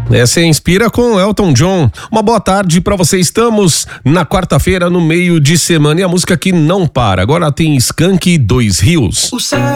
Essa é Inspira com Elton John. Uma boa tarde pra você. Estamos na quarta-feira, no meio de semana, e a música que não para. Agora tem Skank e Dois Rios.